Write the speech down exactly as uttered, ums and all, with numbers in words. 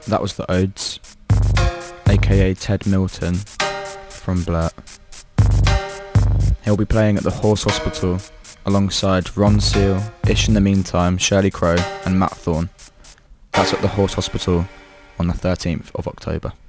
That was the Odes, aka Ted Milton from Blurt. He'll be playing at the Horse Hospital alongside Ron Seal, Ish in the Meantime, Shirley Crow and Matt Thorne. That's at the Horse Hospital on the thirteenth of October.